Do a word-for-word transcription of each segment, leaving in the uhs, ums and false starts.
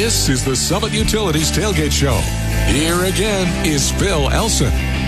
This is the Summit Utilities Tailgate Show. Here again is Phil Elson.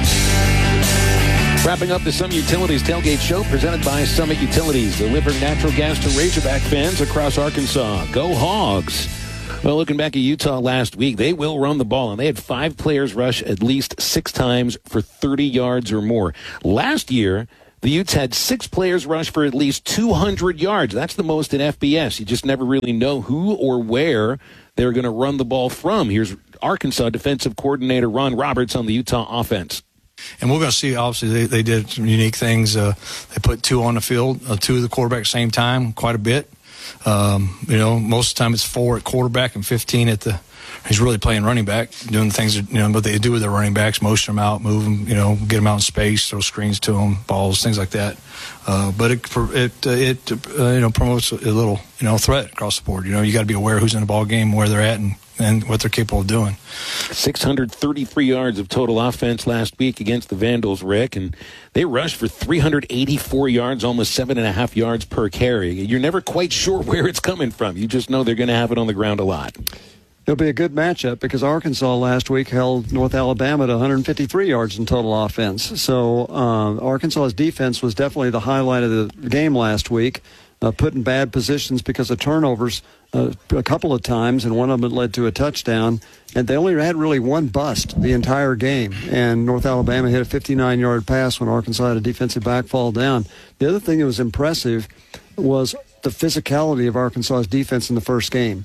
Wrapping up the Summit Utilities Tailgate Show presented by Summit Utilities. Deliver natural gas to Razorback fans across Arkansas. Go Hogs. Well, looking back at Utah last week, they will run the ball, and they had five players rush at least six times for thirty yards or more. Last year, the Utes had six players rush for at least two hundred yards. That's the most in F B S. You just never really know who or where they're going to run the ball from. Here's Arkansas defensive coordinator Ron Roberts on the Utah offense. And we're going to see, obviously, they, they did some unique things. Uh, they put two on the field, uh, two of the quarterback at the same time, quite a bit. Um, you know, most of the time it's four at quarterback and fifteen at the – he's really playing running back, doing the things, that, you know, what they do with their running backs, motion them out, move them, you know, get them out in space, throw screens to them, balls, things like that. Uh, but it, it, it uh, you know, promotes a little, you know, threat across the board. You know, you got to be aware who's in the ball game, where they're at, and and what they're capable of doing. six hundred thirty-three yards of total offense last week against the Vandals, Rick, and they rushed for three hundred eighty-four yards, almost seven and a half yards per carry. You're never quite sure where it's coming from. You just know they're going to have it on the ground a lot. It'll be a good matchup because Arkansas last week held North Alabama to one hundred fifty-three yards in total offense. So uh, Arkansas's defense was definitely the highlight of the game last week. Uh, put in bad positions because of turnovers uh, a couple of times, and one of them led to a touchdown. And they only had really one bust the entire game. And North Alabama hit a fifty-nine-yard pass when Arkansas had a defensive back fall down. The other thing that was impressive was the physicality of Arkansas's defense in the first game.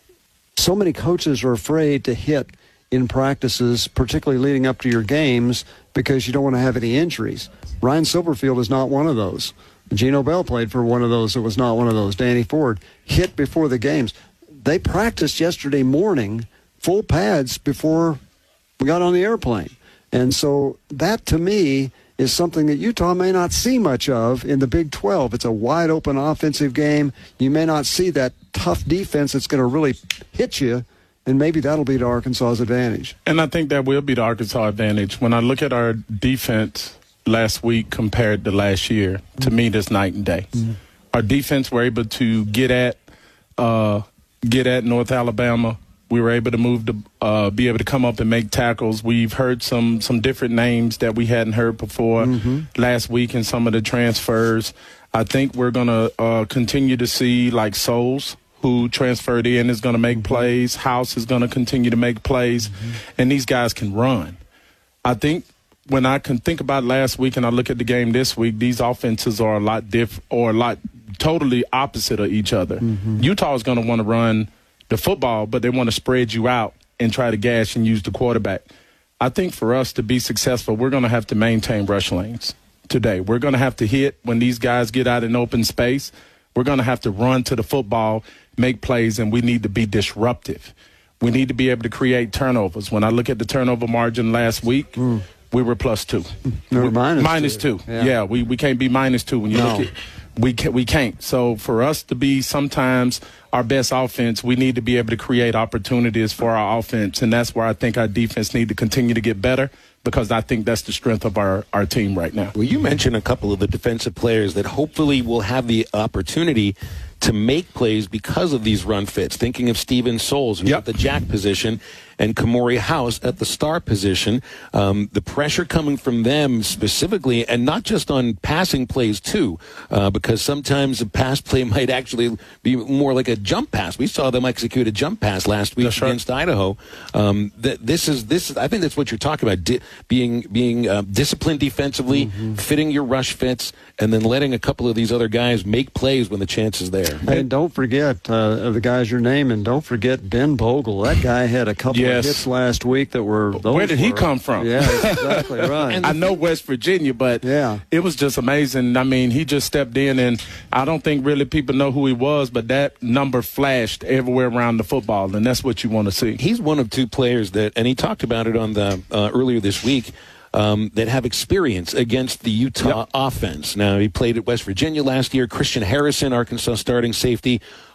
So many coaches are afraid to hit in practices, particularly leading up to your games, because you don't want to have any injuries. Ryan Silverfield is not one of those. Geno Bell played for one of those that was not one of those. Danny Ford hit before the games. They practiced yesterday morning, full pads, before we got on the airplane. And so that, to me, is something that Utah may not see much of in the Big twelve. It's a wide-open offensive game. You may not see that tough defense that's going to really hit you, and maybe that'll be to Arkansas's advantage. And I think that will be the Arkansas advantage. When I look at our defense last week compared to last year, to me, that's night and day. Mm-hmm. Our defense were able to get at uh, get at North Alabama. We were able to move to uh, be able to come up and make tackles. We've heard some some different names that we hadn't heard before mm-hmm. last week in some of the transfers. I think we're going to uh, continue to see, like, Souls, who transferred in, is going to make plays. House is going to continue to make plays. Mm-hmm. And these guys can run. I think when I can think about last week and I look at the game this week, these offenses are a lot diff or a lot totally opposite of each other. Mm-hmm. Utah is going to want to run the football, but they want to spread you out and try to gash and use the quarterback. I think for us to be successful, we're going to have to maintain rush lanes today. We're going to have to hit when these guys get out in open space. We're going to have to run to the football, make plays, and we need to be disruptive. We need to be able to create turnovers. When I look at the turnover margin last week, mm. we were plus two. No, minus, minus two. two. Yeah, yeah we, we can't be minus two when you no. look at we can, we can't. So for us to be sometimes our best offense, we need to be able to create opportunities for our offense, and that's where I think our defense need to continue to get better, because I think that's the strength of our, our team right now. Well, you mentioned a couple of the defensive players that hopefully will have the opportunity to make plays because of these run fits. Thinking of Steven Souls yep. at the jack position and Kamori House at the star position. Um, the pressure coming from them specifically, and not just on passing plays too, uh, because sometimes a pass play might actually be more like a jump pass. We saw them execute a jump pass last week that's against right. Idaho. Um, th- this is this. I think that's what you're talking about: Di- being being uh, disciplined defensively, mm-hmm. fitting your rush fits, and then letting a couple of these other guys make plays when the chance is there. And don't forget uh, the guys you're naming. Don't forget Ben Bogle. That guy had a couple yes. of hits last week that were. Where did were, he come from? Yeah, exactly right. I know West Virginia, but yeah. it was just amazing. I mean, he just stepped in, and I don't think really people know who he was, but that number flashed everywhere around the football, and that's what you want to see. He's one of two players that, and he talked about it on the uh, earlier this week. Um, that have experience against the Utah yep. offense. Now, he played at West Virginia last year. Christian Harrison, Arkansas starting safety,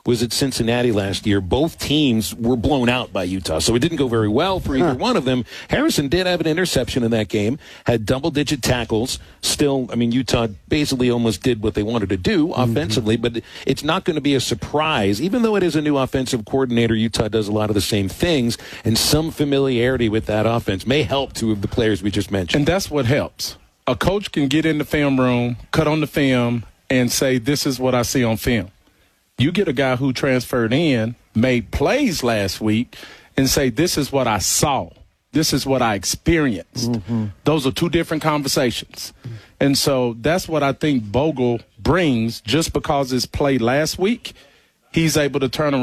was at Cincinnati last year. Both teams were blown out by Utah, so it didn't go very well for either huh. one of them. Harrison did have an interception in that game, had double-digit tackles. Still, I mean, Utah basically almost did what they wanted to do offensively, mm-hmm. but it's not going to be a surprise. Even though it is a new offensive coordinator, Utah does a lot of the same things, and some familiarity with that offense may help two of the players we just mentioned. And that's what helps. A coach can get in the film room, cut on the film, and say, this is what I see on film. You get a guy who transferred in, made plays last week, and say, this is what I saw. This is what I experienced. Mm-hmm. Those are two different conversations. And so that's what I think Bogle brings. Just because it's played last week, he's able to turn around.